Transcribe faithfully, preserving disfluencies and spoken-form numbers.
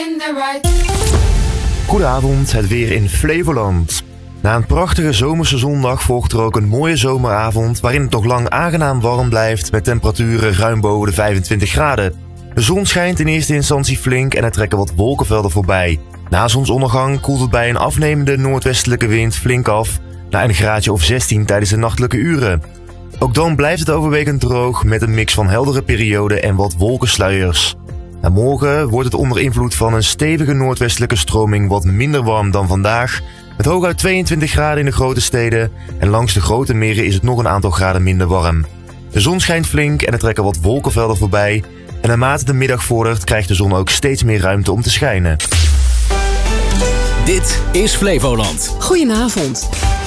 Goedenavond, het weer in Flevoland. Na een prachtige zomerse zondag volgt er ook een mooie zomeravond waarin het nog lang aangenaam warm blijft met temperaturen ruim boven de vijfentwintig graden. De zon schijnt in eerste instantie flink en er trekken wat wolkenvelden voorbij. Na zonsondergang koelt het bij een afnemende noordwestelijke wind flink af naar een graadje of zestien tijdens de nachtelijke uren. Ook dan blijft het overwegend droog met een mix van heldere perioden en wat wolkensluiers. En morgen wordt het onder invloed van een stevige noordwestelijke stroming wat minder warm dan vandaag, met hooguit tweeëntwintig graden in de grote steden en langs de grote meren is het nog een aantal graden minder warm. De zon schijnt flink en er trekken wat wolkenvelden voorbij en naarmate de middag vordert krijgt de zon ook steeds meer ruimte om te schijnen. Dit is Flevoland. Goedenavond.